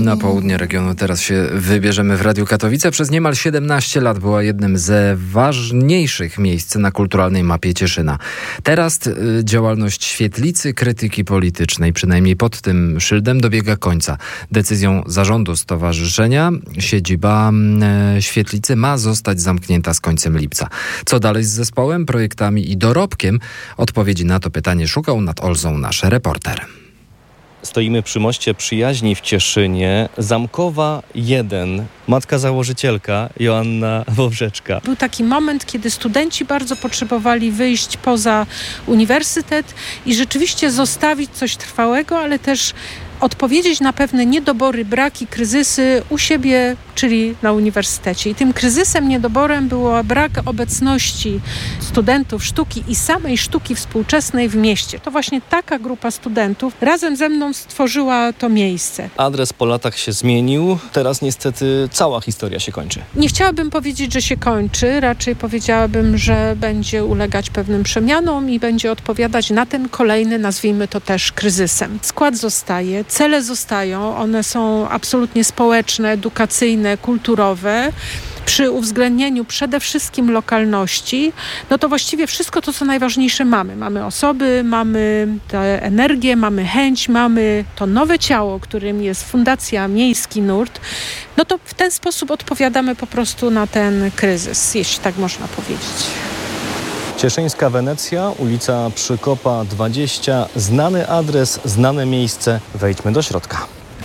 Na południe regionu teraz się wybierzemy w Radiu Katowice. Przez niemal 17 lat była jednym ze ważniejszych miejsc na kulturalnej mapie Cieszyna. Teraz działalność świetlicy krytyki politycznej, przynajmniej pod tym szyldem, dobiega końca. Decyzją zarządu stowarzyszenia siedziba świetlicy ma zostać zamknięta z końcem lipca. Co dalej z zespołem, projektami i dorobkiem? Odpowiedzi na to pytanie szukał nad Olzą nasz reporter. Stoimy przy moście przyjaźni w Cieszynie. Zamkowa 1, matka założycielka Joanna Wawrzeczka. Był taki moment, kiedy studenci bardzo potrzebowali wyjść poza uniwersytet i rzeczywiście zostawić coś trwałego, ale też odpowiedzieć na pewne niedobory, braki, kryzysy u siebie, czyli na uniwersytecie. I tym kryzysem, niedoborem było brak obecności studentów sztuki i samej sztuki współczesnej w mieście. To właśnie taka grupa studentów razem ze mną stworzyła to miejsce. Adres po latach się zmienił. Teraz niestety cała historia się kończy. Nie chciałabym powiedzieć, że się kończy. Raczej powiedziałabym, że będzie ulegać pewnym przemianom i będzie odpowiadać na ten kolejny, nazwijmy to też kryzysem. Skład zostaje. Cele zostają, one są absolutnie społeczne, edukacyjne, kulturowe. Przy uwzględnieniu przede wszystkim lokalności, no to właściwie wszystko to, co najważniejsze mamy. Mamy osoby, mamy tę energię, mamy chęć, mamy to nowe ciało, którym jest Fundacja Miejski Nurt. No to w ten sposób odpowiadamy po prostu na ten kryzys, jeśli tak można powiedzieć. Cieszyńska Wenecja, ulica Przykopa 20. Znany adres, znane miejsce. Wejdźmy do środka.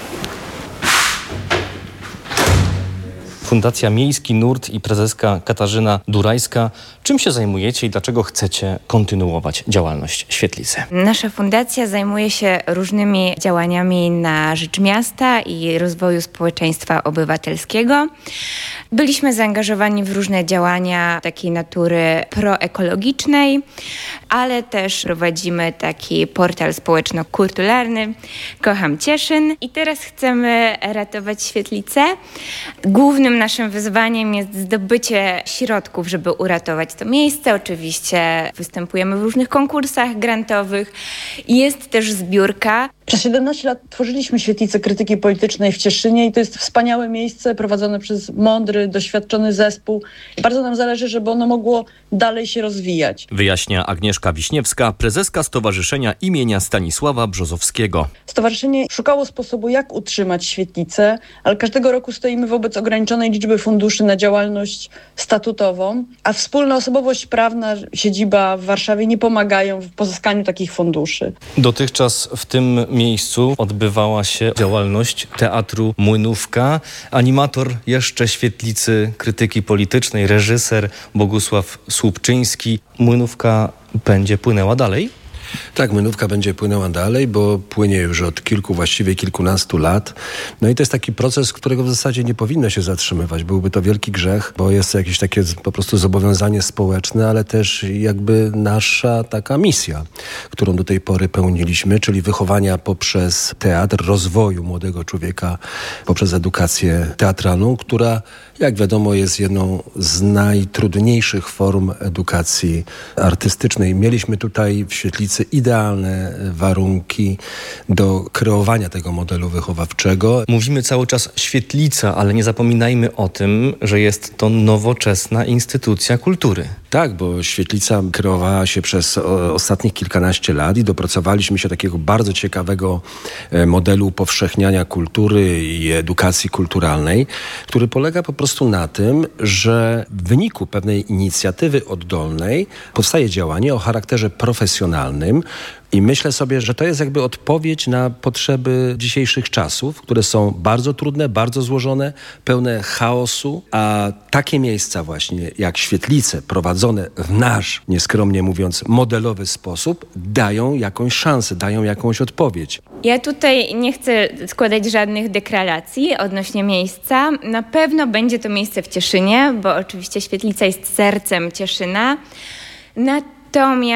Fundacja Miejski Nurt i prezeska Katarzyna Durajska. Czym się zajmujecie i dlaczego chcecie kontynuować działalność świetlicy? Nasza fundacja zajmuje się różnymi działaniami na rzecz miasta i rozwoju społeczeństwa obywatelskiego. Byliśmy zaangażowani w różne działania takiej natury proekologicznej, ale też prowadzimy taki portal społeczno-kulturalny Kocham Cieszyn i teraz chcemy ratować świetlicę. Głównym naszym wyzwaniem jest zdobycie środków, żeby uratować to miejsce. Oczywiście występujemy w różnych konkursach grantowych. Jest też zbiórka. Przez 17 lat tworzyliśmy świetlicę krytyki politycznej w Cieszynie i to jest wspaniałe miejsce prowadzone przez mądry, doświadczony zespół. Bardzo nam zależy, żeby ono mogło dalej się rozwijać. Wyjaśnia Agnieszka Wiśniewska, prezeska Stowarzyszenia imienia Stanisława Brzozowskiego. Stowarzyszenie szukało sposobu, jak utrzymać świetlicę, ale każdego roku stoimy wobec ograniczonej liczby funduszy na działalność statutową, a wspólna osobowość prawna, siedziba w Warszawie nie pomagają w pozyskaniu takich funduszy. Dotychczas w tym miejscu odbywała się działalność Teatru Młynówka. Animator jeszcze świetlicy krytyki politycznej, reżyser Bogusław Słupczyński. Młynówka będzie płynęła dalej? Tak, Młynówka będzie płynęła dalej, bo płynie już od właściwie kilkunastu lat. No i to jest taki proces, którego w zasadzie nie powinno się zatrzymywać. Byłby to wielki grzech, bo jest to jakieś takie po prostu zobowiązanie społeczne, ale też jakby nasza taka misja, którą do tej pory pełniliśmy, czyli wychowania poprzez teatr, rozwoju młodego człowieka poprzez edukację teatralną, która, jak wiadomo, jest jedną z najtrudniejszych form edukacji artystycznej. Mieliśmy tutaj w świetlicy idealne warunki do kreowania tego modelu wychowawczego. Mówimy cały czas świetlica, ale nie zapominajmy o tym, że jest to nowoczesna instytucja kultury. Tak, bo świetlica kreowała się przez ostatnich kilkanaście lat i dopracowaliśmy się do takiego bardzo ciekawego modelu upowszechniania kultury i edukacji kulturalnej, który polega po prostu na tym, że w wyniku pewnej inicjatywy oddolnej powstaje działanie o charakterze profesjonalnym. I myślę sobie, że to jest jakby odpowiedź na potrzeby dzisiejszych czasów, które są bardzo trudne, bardzo złożone, pełne chaosu, a takie miejsca właśnie jak świetlice prowadzone w nasz, nieskromnie mówiąc, modelowy sposób dają jakąś szansę, dają jakąś odpowiedź. Ja tutaj nie chcę składać żadnych deklaracji odnośnie miejsca. Na pewno będzie to miejsce w Cieszynie, bo oczywiście świetlica jest sercem Cieszyna. Natomiast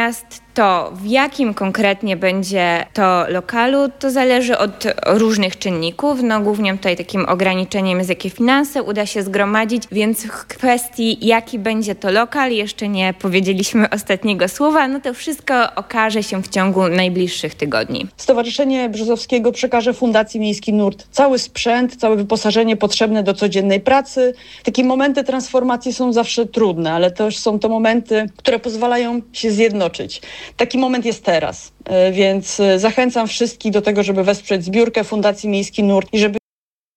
To w jakim konkretnie będzie to lokalu, to zależy od różnych czynników. Głównie tutaj takim ograniczeniem jest, jakie finanse uda się zgromadzić, więc w kwestii, jaki będzie to lokal, jeszcze nie powiedzieliśmy ostatniego słowa. To wszystko okaże się w ciągu najbliższych tygodni. Stowarzyszenie Brzozowskiego przekaże Fundacji Miejski Nurt cały sprzęt, całe wyposażenie potrzebne do codziennej pracy. Takie momenty transformacji są zawsze trudne, ale też są to momenty, które pozwalają się zjednoczyć. Taki moment jest teraz, więc zachęcam wszystkich do tego, żeby wesprzeć zbiórkę Fundacji Miejski Nurt i żeby...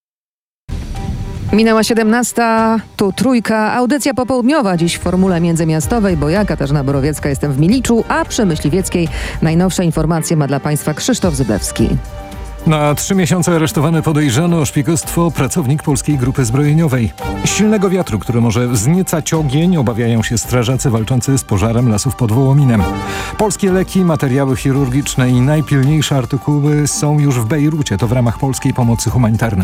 Minęła 17, tu Trójka, audycja popołudniowa dziś w formule międzymiastowej, bo ja, Katarzyna Borowiecka, jestem w Miliczu, a przy Myśliwieckiej najnowsze informacje ma dla Państwa Krzysztof Zyblewski. Na 3 miesiące aresztowany podejrzany o szpiegostwo pracownik Polskiej Grupy Zbrojeniowej. Silnego wiatru, który może wzniecać ogień, obawiają się strażacy walczący z pożarem lasów pod Wołominem. Polskie leki, materiały chirurgiczne i najpilniejsze artykuły są już w Bejrucie. To w ramach polskiej pomocy humanitarnej.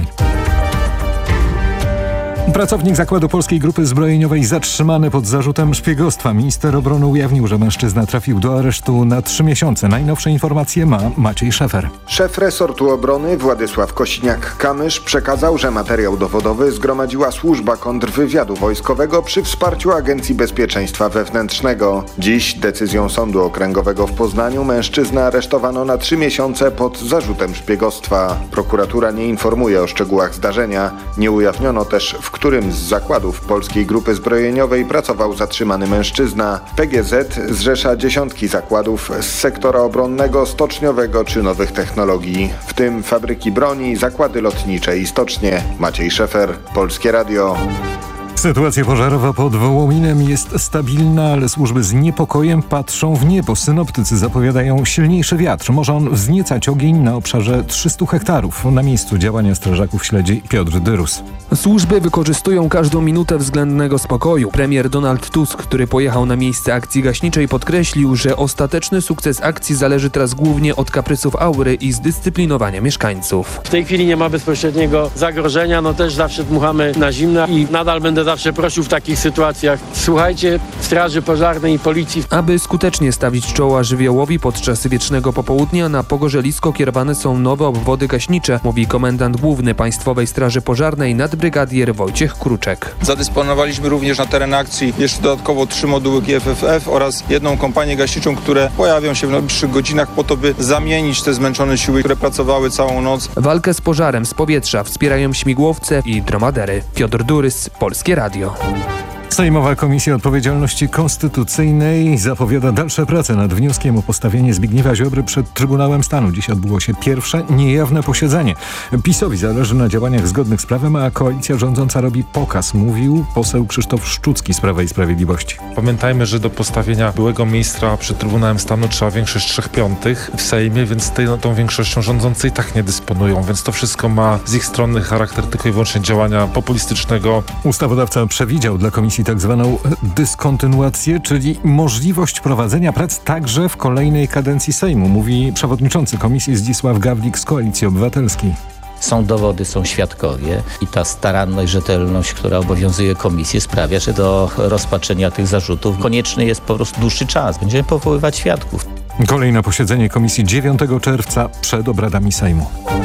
Pracownik zakładu Polskiej Grupy Zbrojeniowej zatrzymany pod zarzutem szpiegostwa. Minister obrony ujawnił, że mężczyzna trafił do aresztu na 3 miesiące. Najnowsze informacje ma Maciej Szefer. Szef resortu obrony Władysław Kosiniak-Kamysz przekazał, że materiał dowodowy zgromadziła Służba Kontrwywiadu Wojskowego przy wsparciu Agencji Bezpieczeństwa Wewnętrznego. Dziś decyzją Sądu Okręgowego w Poznaniu mężczyznę aresztowano na 3 miesiące pod zarzutem szpiegostwa. Prokuratura nie informuje o szczegółach zdarzenia. Nie ujawniono też, w którym z zakładów Polskiej Grupy Zbrojeniowej pracował zatrzymany mężczyzna. PGZ zrzesza dziesiątki zakładów z sektora obronnego, stoczniowego czy nowych technologii, w tym fabryki broni, zakłady lotnicze i stocznie. Maciej Szefer, Polskie Radio. Sytuacja pożarowa pod Wołominem jest stabilna, ale służby z niepokojem patrzą w niebo. Synoptycy zapowiadają silniejszy wiatr. Może on wzniecać ogień na obszarze 300 hektarów. Na miejscu działania strażaków śledzi Piotr Dyrus. Służby wykorzystują każdą minutę względnego spokoju. Premier Donald Tusk, który pojechał na miejsce akcji gaśniczej, podkreślił, że ostateczny sukces akcji zależy teraz głównie od kaprysów aury i zdyscyplinowania mieszkańców. W tej chwili nie ma bezpośredniego zagrożenia, też zawsze dmuchamy na zimno i nadal będę zawsze prosił w takich sytuacjach: słuchajcie Straży Pożarnej i Policji. Aby skutecznie stawić czoła żywiołowi podczas wiecznego popołudnia, na Pogorzelisko kierowane są nowe obwody gaśnicze, mówi komendant główny Państwowej Straży Pożarnej nadbrygadier Wojciech Kruczek. Zadysponowaliśmy również na teren akcji jeszcze dodatkowo 3 moduły GFFF oraz 1 kompanię gaśniczą, które pojawią się w najbliższych godzinach po to, by zamienić te zmęczone siły, które pracowały całą noc. Walkę z pożarem z powietrza wspierają śmigłowce i dromadery. Piotr Durys, Polskie Radio. Sejmowa Komisja Odpowiedzialności Konstytucyjnej zapowiada dalsze prace nad wnioskiem o postawienie Zbigniewa Ziobry przed Trybunałem Stanu. Dziś odbyło się pierwsze niejawne posiedzenie. PiS-owi zależy na działaniach zgodnych z prawem, a koalicja rządząca robi pokaz, mówił poseł Krzysztof Szczucki z Prawa i Sprawiedliwości. Pamiętajmy, że do postawienia byłego ministra przed Trybunałem Stanu trzeba większość 3/5 w Sejmie, więc tą większością rządzący i tak nie dysponują, więc to wszystko ma z ich strony charakter tylko i wyłącznie działania populistycznego. Ustawodawca przewidział dla komisji tak zwaną dyskontynuację, czyli możliwość prowadzenia prac także w kolejnej kadencji Sejmu, mówi przewodniczący komisji Zdzisław Gawlik z Koalicji Obywatelskiej. Są dowody, są świadkowie i ta staranność, rzetelność, która obowiązuje komisję, sprawia, że do rozpatrzenia tych zarzutów konieczny jest po prostu dłuższy czas. Będziemy powoływać świadków. Kolejne posiedzenie komisji 9 czerwca przed obradami Sejmu.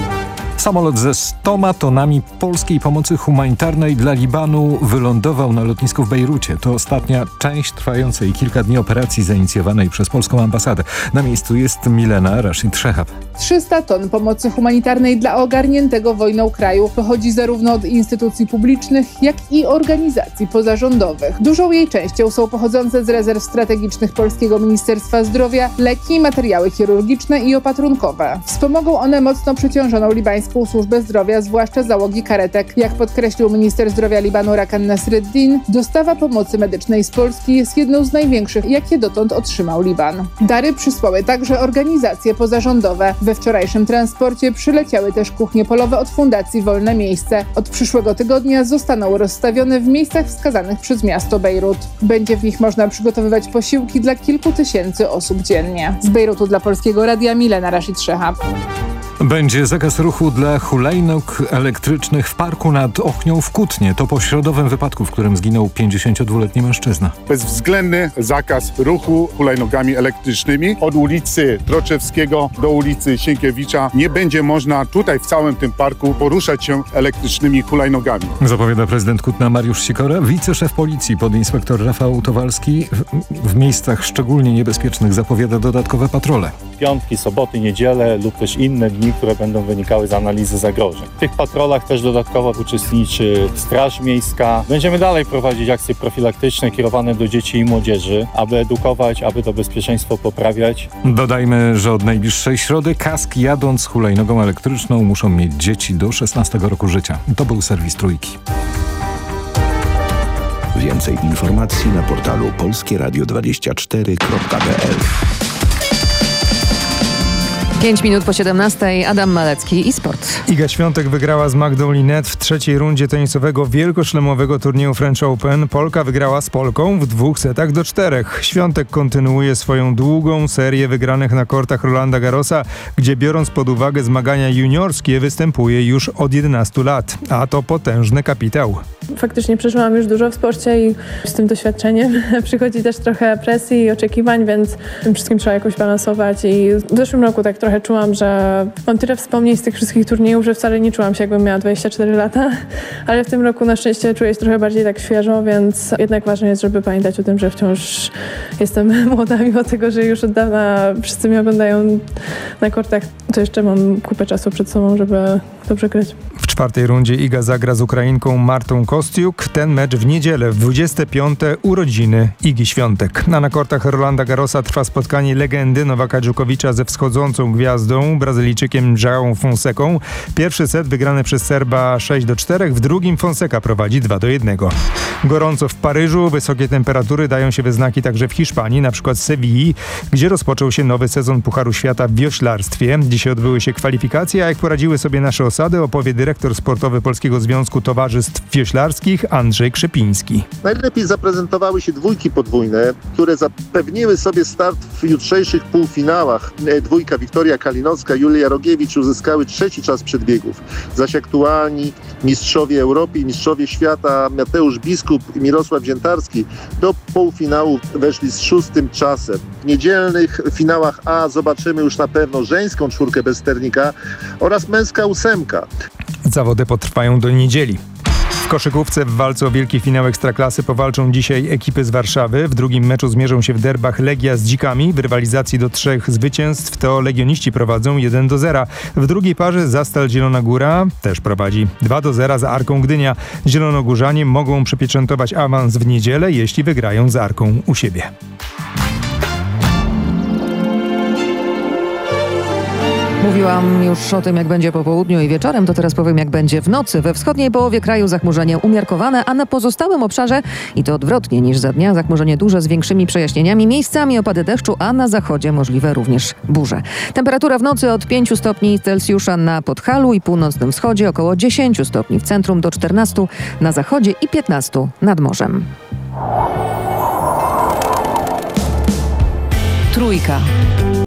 Samolot ze 100 tonami polskiej pomocy humanitarnej dla Libanu wylądował na lotnisku w Bejrucie. To ostatnia część trwającej kilka dni operacji zainicjowanej przez polską ambasadę. Na miejscu jest Milena Rashid-Szehab. 300 ton pomocy humanitarnej dla ogarniętego wojną kraju pochodzi zarówno od instytucji publicznych, jak i organizacji pozarządowych. Dużą jej częścią są pochodzące z rezerw strategicznych Polskiego Ministerstwa Zdrowia leki, materiały chirurgiczne i opatrunkowe. Wspomogą one mocno przeciążoną libańską służbę zdrowia, zwłaszcza załogi karetek. Jak podkreślił minister zdrowia Libanu Rakan Nasreddin, dostawa pomocy medycznej z Polski jest jedną z największych, jakie dotąd otrzymał Liban. Dary przysłały także organizacje pozarządowe. We wczorajszym transporcie przyleciały też kuchnie polowe od Fundacji Wolne Miejsce. Od przyszłego tygodnia zostaną rozstawione w miejscach wskazanych przez miasto Bejrut. Będzie w nich można przygotowywać posiłki dla kilku tysięcy osób dziennie. Z Bejrutu dla Polskiego Radia Milena Rashid-Szehab. Będzie zakaz ruchu dla hulajnóg elektrycznych w parku nad Ochnią w Kutnie. To po środowym wypadku, w którym zginął 52-letni mężczyzna. Bezwzględny zakaz ruchu hulajnogami elektrycznymi od ulicy Troczewskiego do ulicy Sienkiewicza. Nie będzie można tutaj w całym tym parku poruszać się elektrycznymi hulajnogami. Zapowiada prezydent Kutna Mariusz Sikora. Wiceszef policji podinspektor Rafał Towalski w miejscach szczególnie niebezpiecznych zapowiada dodatkowe patrole. Piątki, soboty, niedziele lub też inne dni, które będą wynikały z analizy zagrożeń. W tych patrolach też dodatkowo uczestniczy Straż Miejska. Będziemy dalej prowadzić akcje profilaktyczne kierowane do dzieci i młodzieży, aby edukować, aby to bezpieczeństwo poprawiać. Dodajmy, że od najbliższej środy kask jadąc hulajnogą elektryczną muszą mieć dzieci do 16 roku życia. To był serwis Trójki. Więcej informacji na portalu polskieradio24.pl. 5 minut po 17. Adam Malecki i sport. Iga Świątek wygrała z Magdą Linette w trzeciej rundzie tenisowego wielkoszlemowego turnieju French Open. Polka wygrała z Polką w 2-4. Świątek kontynuuje swoją długą serię wygranych na kortach Rolanda Garrosa, gdzie biorąc pod uwagę zmagania juniorskie występuje już od 11 lat. A to potężny kapitał. Faktycznie przeżyłam już dużo w sporcie i z tym doświadczeniem przychodzi też trochę presji i oczekiwań, więc tym wszystkim trzeba jakoś balansować i w zeszłym roku tak trochę czułam, że mam tyle wspomnień z tych wszystkich turniejów, że wcale nie czułam się, jakbym miała 24 lata, ale w tym roku na szczęście czuję się trochę bardziej tak świeżo, więc jednak ważne jest, żeby pamiętać o tym, że wciąż jestem młoda, mimo tego, że już od dawna wszyscy mnie oglądają na kortach, to jeszcze mam kupę czasu przed sobą, żeby dobrze grać. W czwartej rundzie Iga zagra z Ukrainką Martą Kostiuk. Ten mecz w niedzielę w 25. urodziny Igi Świątek. A na kortach Rolanda Garrosa trwa spotkanie legendy Nowaka Dżokowicza ze wschodzącą gwiazdą, Brazylijczykiem João Fonseką. Pierwszy set wygrany przez Serba 6-4, w drugim Fonseca prowadzi 2-1. Gorąco w Paryżu, wysokie temperatury dają się we znaki także w Hiszpanii, na przykład Sewilli, gdzie rozpoczął się nowy sezon Pucharu Świata w wioślarstwie. Dzisiaj odbyły się kwalifikacje, a jak poradziły sobie nasze osady, opowie dyrektor sportowy Polskiego Związku Towarzystw Wioślarskich Andrzej Krzepiński. Najlepiej zaprezentowały się dwójki podwójne, które zapewniły sobie start w jutrzejszych półfinałach. Dwójka Wiktoria Kalinowska, Julia Rogiewicz uzyskały trzeci czas przedbiegów, zaś aktualni mistrzowie Europy i mistrzowie świata Mateusz Biskup i Mirosław Ziętarski do półfinału weszli z 6. czasem. W niedzielnych finałach A zobaczymy już na pewno żeńską czwórkę bez sternika oraz męska 8. Zawody potrwają do niedzieli. W koszykówce w walce o wielki finał Ekstraklasy powalczą dzisiaj ekipy z Warszawy. W drugim meczu zmierzą się w derbach Legia z Dzikami. W rywalizacji do 3 zwycięstw to legioniści prowadzą 1-0. W drugiej parze Zastal Zielona Góra też prowadzi 2-0 za Arką Gdynia. Zielonogórzanie mogą przypieczętować awans w niedzielę, jeśli wygrają z Arką u siebie. Mówiłam już o tym, jak będzie po południu i wieczorem, to teraz powiem, jak będzie w nocy. We wschodniej połowie kraju zachmurzenie umiarkowane, a na pozostałym obszarze, i to odwrotnie niż za dnia, zachmurzenie duże z większymi przejaśnieniami, miejscami opady deszczu, a na zachodzie możliwe również burze. Temperatura w nocy od 5 stopni Celsjusza na Podhalu i północnym wschodzie, około 10 stopni w centrum, do 14 na zachodzie i 15 nad morzem. Trójka.